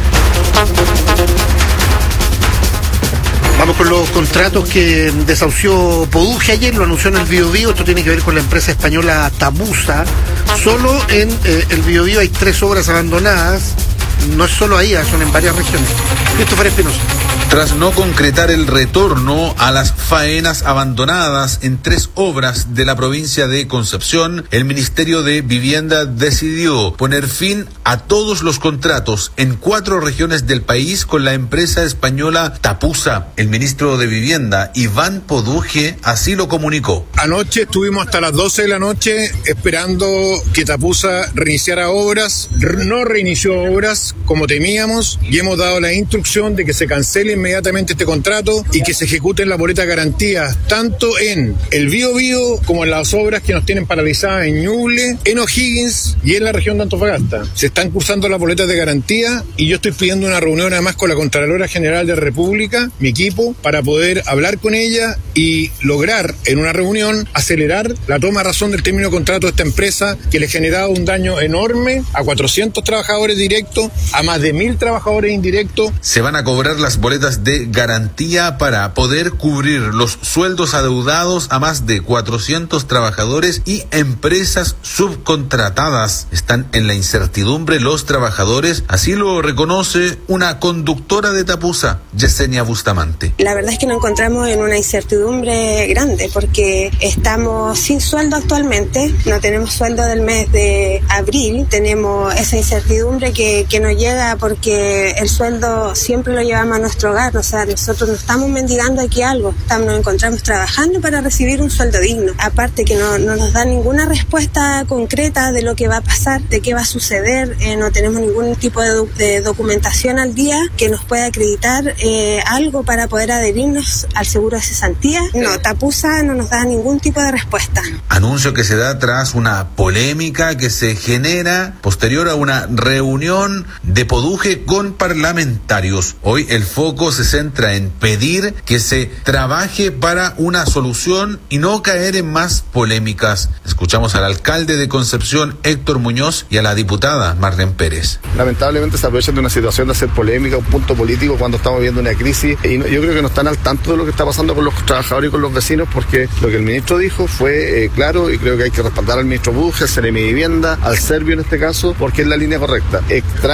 Vamos con los contratos que desahució Poduje ayer, lo anunció en el Biobío. Esto tiene que ver con la empresa española Tabusa. Solo en eh, el Biobío hay tres obras abandonadas. No es solo ahí, son en varias regiones. Christopher Espinosa. Tras no concretar el retorno a las faenas abandonadas en tres obras de la provincia de Concepción, el Ministerio de Vivienda decidió poner fin a todos los contratos en cuatro regiones del país con la empresa española Tapusa. El ministro de Vivienda, Iván Poduje, así lo comunicó. Anoche estuvimos hasta las doce de la noche esperando que Tapusa reiniciara obras. No reinició obras como temíamos y hemos dado la instrucción de que se cancele inmediatamente este contrato y que se ejecuten las boletas de garantía tanto en el Biobío como en las obras que nos tienen paralizadas en Ñuble, en O'Higgins y en la región de Antofagasta. Se están cursando las boletas de garantía y yo estoy pidiendo una reunión además con la Contralora General de la República, mi equipo, para poder hablar con ella y lograr en una reunión acelerar la toma de razón del término de contrato de esta empresa que le ha generado un daño enorme a cuatrocientos trabajadores directos, a más de mil trabajadores indirectos. Se van a cobrar las boletas de garantía para poder cubrir los sueldos adeudados a más de cuatrocientos trabajadores y empresas subcontratadas. Están en la incertidumbre los trabajadores, así lo reconoce una conductora de Tapusa, Yesenia Bustamante. La verdad es que nos encontramos en una incertidumbre grande porque estamos sin sueldo actualmente, no tenemos sueldo del mes de abril, tenemos esa incertidumbre que, que nos llega porque el sueldo siempre lo llevamos a nuestro hogar. O sea, nosotros no estamos mendigando aquí algo, estamos, nos encontramos trabajando para recibir un sueldo digno. Aparte que no, no nos da ninguna respuesta concreta de lo que va a pasar, de qué va a suceder, eh, no tenemos ningún tipo de, de documentación al día que nos pueda acreditar eh, algo para poder adherirnos al seguro de cesantía. No, Tapusa no nos da ningún tipo de respuesta. Anuncio que se da tras una polémica que se genera posterior a una reunión de Poduje con parlamentarios. Hoy el foco se centra en pedir que se trabaje para una solución y no caer en más polémicas. Escuchamos al alcalde de Concepción, Héctor Muñoz, y a la diputada Marlene Pérez. Lamentablemente se aprovechan de una situación de hacer polémica, un punto político cuando estamos viviendo una crisis, y no, yo creo que no están al tanto de lo que está pasando con los trabajadores y con los vecinos, porque lo que el ministro dijo fue eh, claro, y creo que hay que respaldar al ministro Poduje, al Seremi de Vivienda, al Servio en este caso, porque es la línea correcta. Extraño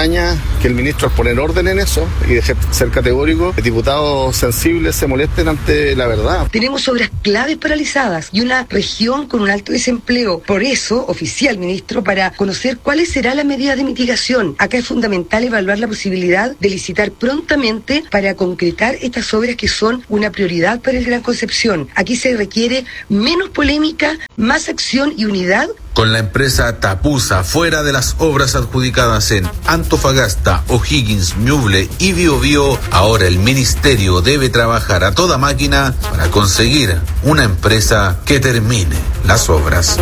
extraña que el ministro, al poner orden en eso y de ser categórico, diputados sensibles se molesten ante la verdad. Tenemos obras claves paralizadas y una región con un alto desempleo. Por eso, oficial, ministro, para conocer cuáles serán las medidas de mitigación. Acá es fundamental evaluar la posibilidad de licitar prontamente para concretar estas obras que son una prioridad para el Gran Concepción. Aquí se requiere menos polémica, más acción y unidad. Con la empresa Tapusa fuera de las obras adjudicadas en Antofagasta, O'Higgins, Ñuble y Biobío, ahora el ministerio debe trabajar a toda máquina para conseguir una empresa que termine las obras.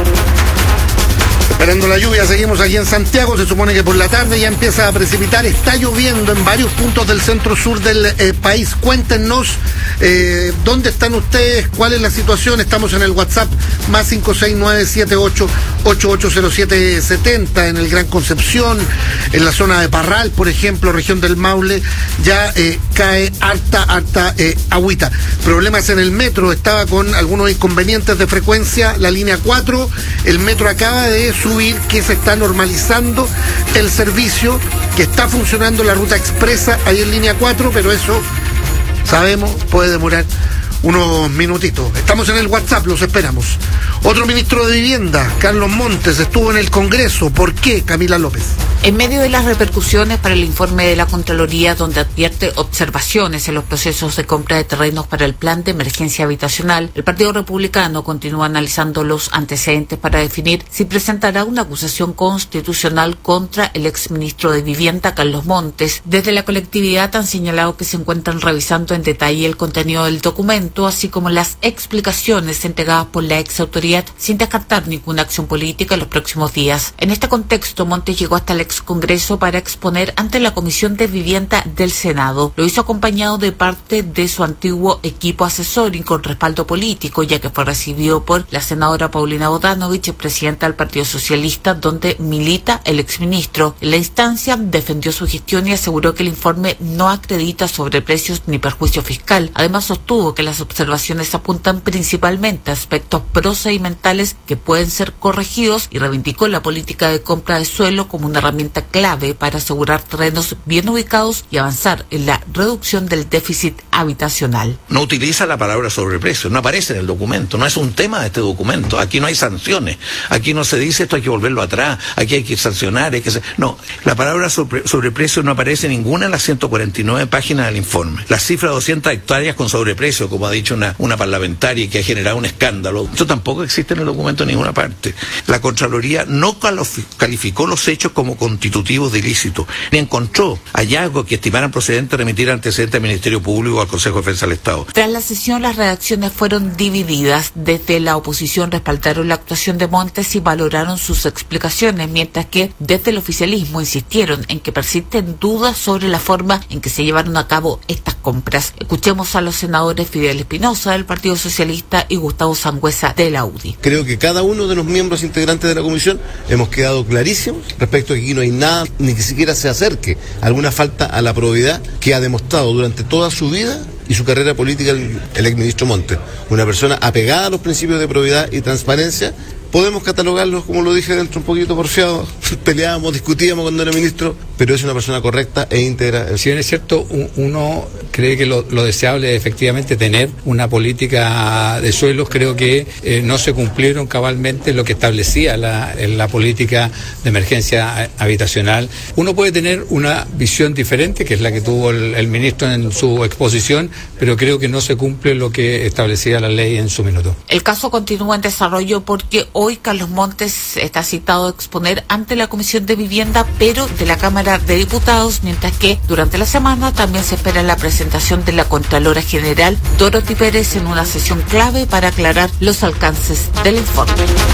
Esperando la lluvia, seguimos aquí en Santiago. Se supone que por la tarde ya empieza a precipitar. Está lloviendo en varios puntos del centro sur del eh, país. Cuéntenos eh, dónde están ustedes, cuál es la situación. Estamos en el WhatsApp más cinco seis nueve siete ocho ocho ocho cero siete siete cero en el Gran Concepción, en la zona de Parral, por ejemplo, región del Maule, ya eh, cae harta, harta eh, agüita. Problemas en el metro, estaba con algunos inconvenientes de frecuencia, la línea cuatro, el metro acaba de subir, que se está normalizando el servicio, que está funcionando la ruta expresa ahí en línea cuatro, pero eso, sabemos, puede demorar unos minutitos. Estamos en el WhatsApp, los esperamos. Otro ministro de Vivienda, Carlos Montes, estuvo en el Congreso. ¿Por qué, Camila López? En medio de las repercusiones para el informe de la Contraloría, donde advierte observaciones en los procesos de compra de terrenos para el plan de emergencia habitacional, el Partido Republicano continúa analizando los antecedentes para definir si presentará una acusación constitucional contra el exministro de Vivienda, Carlos Montes. Desde la colectividad han señalado que se encuentran revisando en detalle el contenido del documento, así como las explicaciones entregadas por la ex autoridad, sin descartar ninguna acción política en los próximos días. En este contexto, Montes llegó hasta el ex Congreso para exponer ante la Comisión de Vivienda del Senado. Lo hizo acompañado de parte de su antiguo equipo asesor y con respaldo político, ya que fue recibido por la senadora Paulina Bodanovich, presidenta del Partido Socialista, donde milita el exministro. En la instancia defendió su gestión y aseguró que el informe no acredita sobreprecios ni perjuicio fiscal. Además, sostuvo que las observaciones apuntan principalmente a aspectos procedimentales que pueden ser corregidos y reivindicó la política de compra de suelo como una herramienta clave para asegurar terrenos bien ubicados y avanzar en la reducción del déficit habitacional. No utiliza la palabra sobreprecio, no aparece en el documento, no es un tema de este documento, aquí no hay sanciones, aquí no se dice esto hay que volverlo atrás, aquí hay que sancionar, hay que... No, la palabra sobre, sobreprecio no aparece ninguna en las ciento cuarenta y nueve páginas del informe. La cifra de doscientas hectáreas con sobreprecio, como ha dicho una, una parlamentaria que ha generado un escándalo, eso tampoco existe en el documento en ninguna parte. La Contraloría no calificó los hechos como constitutivos de ilícito, ni encontró hallazgos que estimaran procedente remitir antecedentes al Ministerio Público o al Consejo de Defensa del Estado. Tras la sesión, las redacciones fueron divididas. Desde la oposición respaldaron la actuación de Montes y valoraron sus explicaciones, mientras que desde el oficialismo insistieron en que persisten dudas sobre la forma en que se llevaron a cabo estas compras. Escuchemos a los senadores Fidel Espinosa del Partido Socialista y Gustavo Sangüesa de la U D I. Creo que cada uno de los miembros integrantes de la comisión hemos quedado clarísimos respecto a que aquí no hay nada, ni que siquiera se acerque a alguna falta a la probidad que ha demostrado durante toda su vida y su carrera política el, el exministro Montes. Una persona apegada a los principios de probidad y transparencia. Podemos catalogarlos, como lo dije, dentro un poquito porfiado, peleábamos, discutíamos cuando era ministro, pero es una persona correcta e íntegra. Si bien es cierto, uno cree que lo, lo deseable es efectivamente tener una política de suelos, creo que eh, no se cumplieron cabalmente lo que establecía la, la política de emergencia habitacional. Uno puede tener una visión diferente, que es la que tuvo el, el ministro en su exposición, pero creo que no se cumple lo que establecía la ley en su minuto. El caso continúa en desarrollo porque hoy Carlos Montes está citado a exponer ante la Comisión de Vivienda, pero de la Cámara de Diputados, mientras que durante la semana también se espera la presentación de la Contralora General Dorothy Pérez en una sesión clave para aclarar los alcances del informe.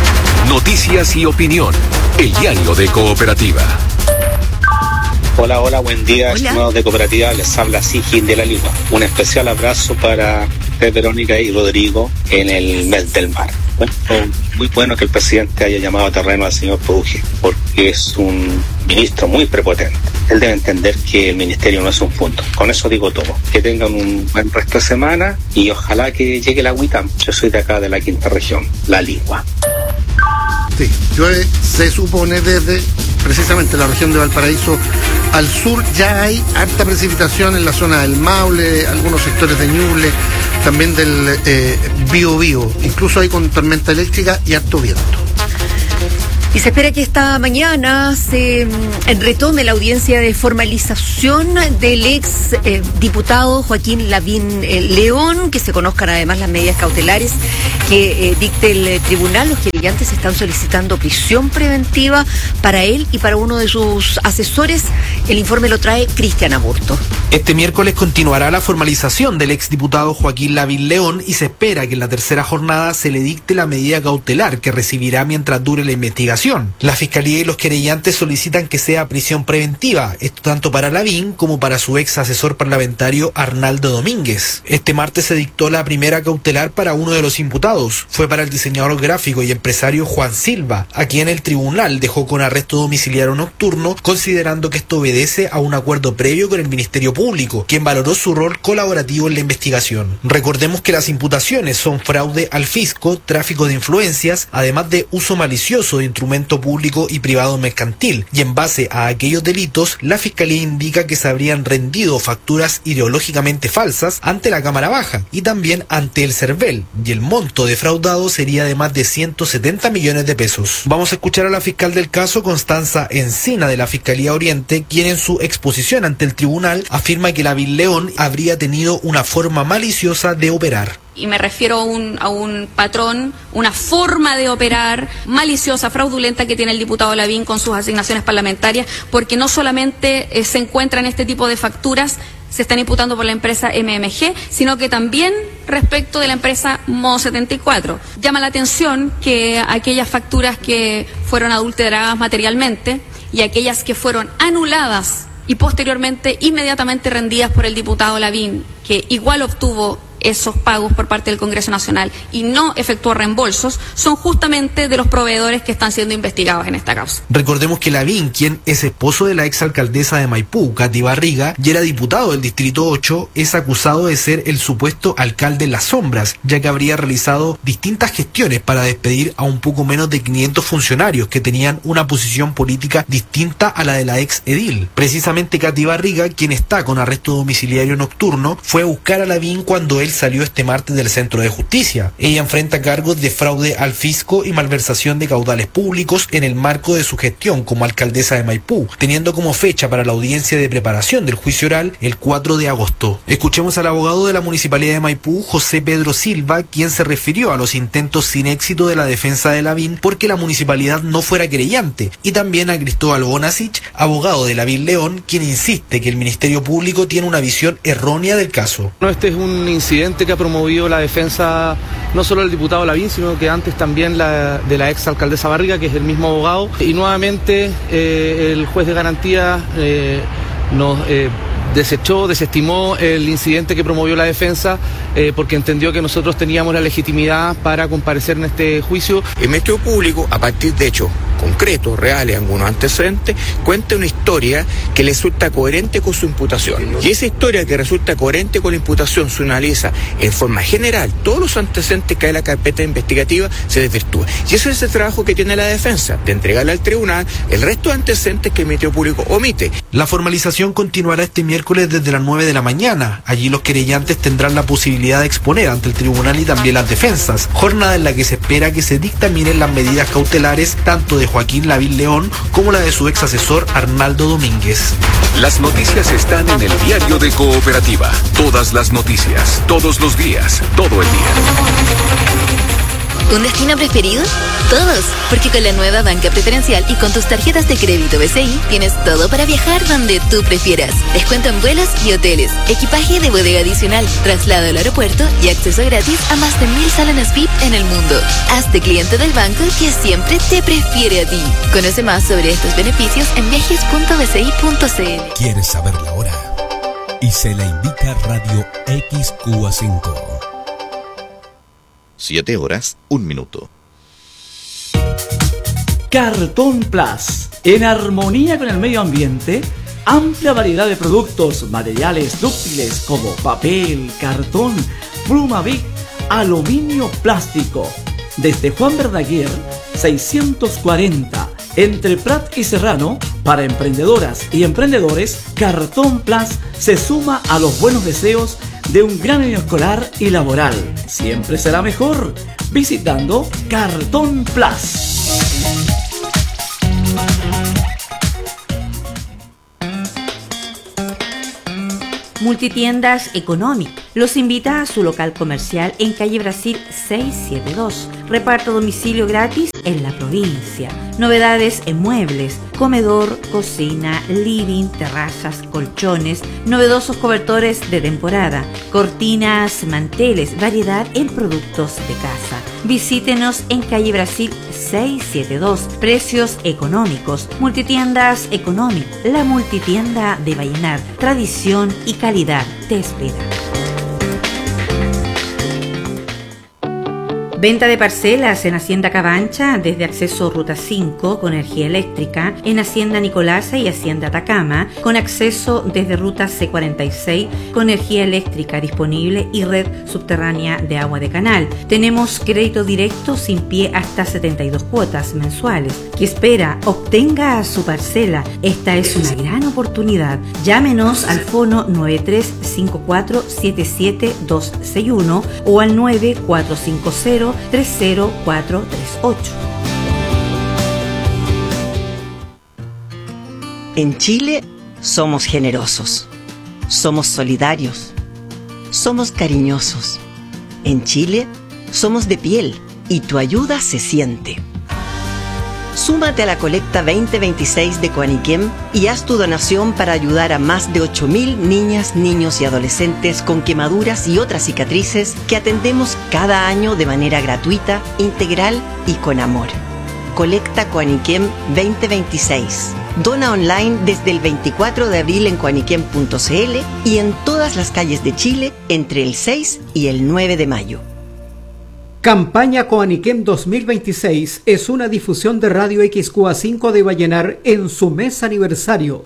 Noticias y opinión, el diario de Cooperativa. Hola, hola, buen día, estimados de Cooperativa, les habla Sigin de la Lima. Un especial abrazo para Verónica y Rodrigo en el mes del mar. Bueno, muy bueno que el presidente haya llamado a terreno al señor Produje, porque es un ministro muy prepotente. Él debe entender que el ministerio no es un punto. Con eso digo todo. Que tengan un buen resto de semana y ojalá que llegue la agüita. Yo soy de acá, de la quinta región, La Ligua. Sí, llueve, se supone, desde precisamente la región de Valparaíso al sur ya hay harta precipitación en la zona del Maule, algunos sectores de Ñuble, también del eh, Biobío, incluso hay con tormenta eléctrica y harto viento. Y se espera que esta mañana se retome la audiencia de formalización del ex eh, diputado Joaquín Lavín eh, León, que se conozcan además las medidas cautelares que eh, dicte el eh, tribunal. Los querellantes están solicitando prisión preventiva para él y para uno de sus asesores. El informe lo trae Cristian Aburto. Este miércoles continuará la formalización del exdiputado Joaquín Lavín León y se espera que en la tercera jornada se le dicte la medida cautelar que recibirá mientras dure la investigación. La Fiscalía y los querellantes solicitan que sea prisión preventiva, esto tanto para Lavín como para su ex asesor parlamentario Arnaldo Domínguez. Este martes se dictó la primera cautelar para uno de los imputados. Fue para el diseñador gráfico y empresario Juan Silva, a quien el tribunal dejó con arresto domiciliario nocturno, considerando que esto obedece a un acuerdo previo con el Ministerio Público, quien valoró su rol colaborativo en la investigación. Recordemos que las imputaciones son fraude al fisco, tráfico de influencias, además de uso malicioso de instrumentos público y privado mercantil, y en base a aquellos delitos, la Fiscalía indica que se habrían rendido facturas ideológicamente falsas ante la Cámara Baja y también ante el CERVEL, y el monto defraudado sería de más de ciento setenta millones de pesos. Vamos a escuchar a la fiscal del caso, Constanza Encina, de la Fiscalía Oriente, quien en su exposición ante el tribunal afirma que Lavín León habría tenido una forma maliciosa de operar. Y me refiero a un, a un patrón, una forma de operar maliciosa, fraudulenta que tiene el diputado Lavín con sus asignaciones parlamentarias, porque no solamente eh, se encuentran este tipo de facturas, se están imputando por la empresa M M G, sino que también respecto de la empresa Modo setenta y cuatro. Llama la atención que aquellas facturas que fueron adulteradas materialmente y aquellas que fueron anuladas y posteriormente inmediatamente rendidas por el diputado Lavín, que igual obtuvo esos pagos por parte del Congreso Nacional y no efectuó reembolsos, son justamente de los proveedores que están siendo investigados en esta causa. Recordemos que Lavín, quien es esposo de la exalcaldesa de Maipú, Katy Barriga, y era diputado del Distrito ocho, es acusado de ser el supuesto alcalde en las sombras, ya que habría realizado distintas gestiones para despedir a un poco menos de quinientos funcionarios que tenían una posición política distinta a la de la ex edil. Precisamente Katy Barriga, quien está con arresto domiciliario nocturno, fue a buscar a Lavín cuando él salió este martes del Centro de Justicia. Ella enfrenta cargos de fraude al fisco y malversación de caudales públicos en el marco de su gestión como alcaldesa de Maipú, teniendo como fecha para la audiencia de preparación del juicio oral el cuatro de agosto. Escuchemos al abogado de la Municipalidad de Maipú, José Pedro Silva, quien se refirió a los intentos sin éxito de la defensa de Lavín porque la municipalidad no fuera querellante, y también a Cristóbal Bonasich, abogado de Lavín León, quien insiste que el Ministerio Público tiene una visión errónea del caso. No, este es un incidente que ha promovido la defensa no solo del diputado Lavín, sino que antes también la, de la ex alcaldesa Barriga, que es el mismo abogado, y nuevamente eh, el juez de garantía eh, nos eh, desechó, desestimó el incidente que promovió la defensa eh, porque entendió que nosotros teníamos la legitimidad para comparecer en este juicio. El Ministerio Público, a partir de hechos concretos, reales, algunos antecedentes, cuenta una historia que le resulta coherente con su imputación. Y esa historia que resulta coherente con la imputación se analiza en forma general. Todos los antecedentes que hay en la carpeta investigativa se desvirtúan. Y ese es el trabajo que tiene la defensa, de entregarle al tribunal el resto de antecedentes que el Ministerio Público omite. La formalización continuará este miércoles desde las nueve de la mañana. Allí los querellantes tendrán la posibilidad de exponer ante el tribunal y también las defensas. Jornada en la que se espera que se dictaminen las medidas cautelares tanto de Joaquín Lavín León como la de su ex asesor Arnaldo Domínguez. Las noticias están en el diario de Cooperativa. Todas las noticias, todos los días, todo el día. ¿Un destino preferido? Todos, porque con la nueva banca preferencial y con tus tarjetas de crédito B C I tienes todo para viajar donde tú prefieras. Descuento en vuelos y hoteles, equipaje de bodega adicional, traslado al aeropuerto y acceso gratis a más de mil salones V I P en el mundo. Hazte cliente del banco que siempre te prefiere a ti. Conoce más sobre estos beneficios en viajes punto b c i punto c l. ¿Quieres saber la hora? Y se la indica Radio X Q A cinco. Siete horas, un minuto. Cartón Plus, en armonía con el medio ambiente, amplia variedad de productos, materiales dúctiles como papel, cartón, pluma Bic, aluminio, plástico. Desde Juan Verdaguer, seiscientos cuarenta, Entre Prat y Serrano, para emprendedoras y emprendedores, Cartón Plus se suma a los buenos deseos de un gran año escolar y laboral. Siempre será mejor visitando Cartón Plus. Multitiendas Economic los invita a su local comercial en calle Brasil seiscientos setenta y dos. Reparto a domicilio gratis en la provincia. Novedades en muebles, comedor, cocina, living, terrazas, colchones, novedosos cobertores de temporada, cortinas, manteles, variedad en productos de casa. Visítenos en calle Brasil seiscientos setenta y dos. Precios económicos. Multitiendas Economic, la multitienda de Vallenar. Tradición y calidad te espera. Venta de parcelas en Hacienda Cabancha desde acceso Ruta cinco con energía eléctrica, en Hacienda Nicolasa y Hacienda Atacama con acceso desde Ruta C cuarenta y seis con energía eléctrica disponible y red subterránea de agua de canal. Tenemos crédito directo sin pie hasta setenta y dos cuotas mensuales. ¿Qué espera? Obtenga su parcela. Esta es una gran oportunidad. Llámenos al fono nueve tres cinco cuatro siete siete dos seis uno o al nueve cuatro cinco cero tres cero cuatro tres ocho. En Chile somos generosos, somos solidarios, somos cariñosos. En Chile somos de piel y tu ayuda se siente. Súmate a la colecta veinte veintiséis de Coaniquem y haz tu donación para ayudar a más de ocho mil niñas, niños y adolescentes con quemaduras y otras cicatrices que atendemos cada año de manera gratuita, integral y con amor. Colecta Coaniquem veinte veintiséis. Dona online desde el veinticuatro de abril en coaniquem punto c l y en todas las calles de Chile entre el seis y el nueve de mayo. Campaña Coaniquem dos mil veintiséis es una difusión de Radio X Q A cinco de Vallenar en su mes aniversario.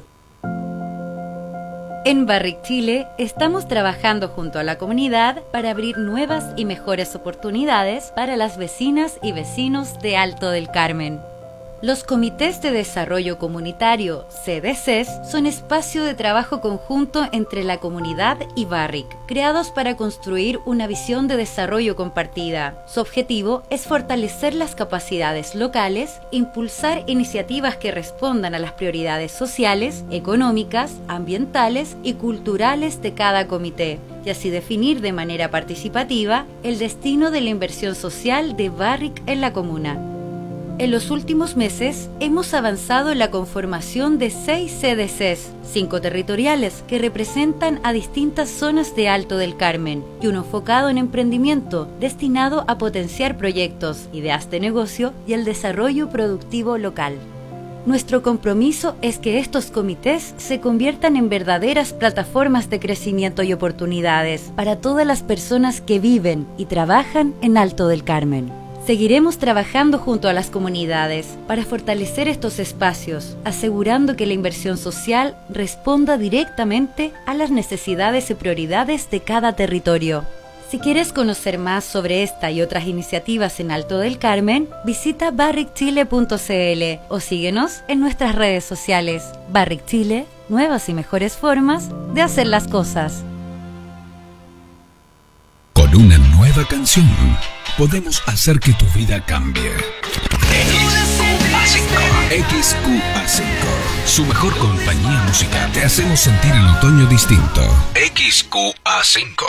En Barrick Chile estamos trabajando junto a la comunidad para abrir nuevas y mejores oportunidades para las vecinas y vecinos de Alto del Carmen. Los comités de desarrollo comunitario, C D Cs, son espacio de trabajo conjunto entre la comunidad y Barrick, creados para construir una visión de desarrollo compartida. Su objetivo es fortalecer las capacidades locales, impulsar iniciativas que respondan a las prioridades sociales, económicas, ambientales y culturales de cada comité, y así definir de manera participativa el destino de la inversión social de Barrick en la comuna. En los últimos meses hemos avanzado en la conformación de seis C D Cs, cinco territoriales que representan a distintas zonas de Alto del Carmen y uno enfocado en emprendimiento destinado a potenciar proyectos, ideas de negocio y el desarrollo productivo local. Nuestro compromiso es que estos comités se conviertan en verdaderas plataformas de crecimiento y oportunidades para todas las personas que viven y trabajan en Alto del Carmen. Seguiremos trabajando junto a las comunidades para fortalecer estos espacios, asegurando que la inversión social responda directamente a las necesidades y prioridades de cada territorio. Si quieres conocer más sobre esta y otras iniciativas en Alto del Carmen, visita barrick chile punto c l o síguenos en nuestras redes sociales. Barrick Chile, nuevas y mejores formas de hacer las cosas. Con una nueva canción podemos hacer que tu vida cambie. X Q A cinco, su mejor compañía musical. Te hacemos sentir el otoño distinto. X Q A cinco.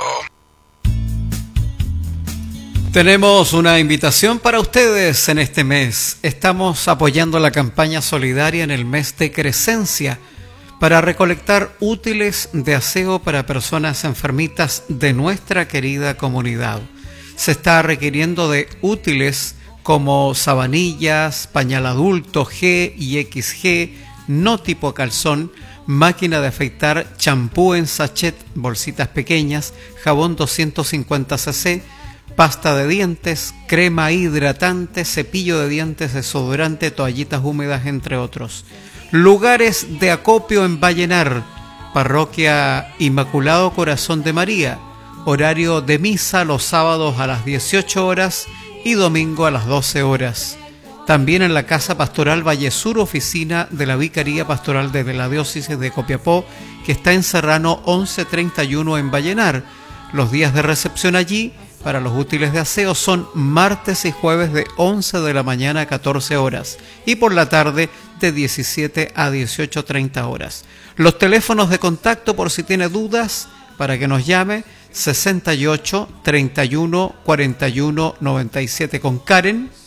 Tenemos una invitación para ustedes en este mes. Estamos apoyando la campaña solidaria en el mes de Crescencia para recolectar útiles de aseo para personas enfermitas de nuestra querida comunidad. Se está requiriendo de útiles como sabanillas, pañal adulto G y equis ge, no tipo calzón, máquina de afeitar, champú en sachet, bolsitas pequeñas, jabón doscientos cincuenta centilitros, pasta de dientes, crema hidratante, cepillo de dientes, desodorante, toallitas húmedas, entre otros. Lugares de acopio en Vallenar, Parroquia Inmaculado Corazón de María. Horario de misa los sábados a las dieciocho horas y domingo a las doce horas. También en la Casa Pastoral Valle Sur, oficina de la Vicaría Pastoral de la Diócesis de Copiapó, que está en Serrano once treinta y uno en Vallenar. Los días de recepción allí para los útiles de aseo son martes y jueves de once de la mañana a catorce horas y por la tarde de diecisiete a dieciocho treinta horas. Los teléfonos de contacto, por si tiene dudas, para que nos llame: sesenta y ocho, treinta y uno, cuarenta y uno, noventa y siete con Karen,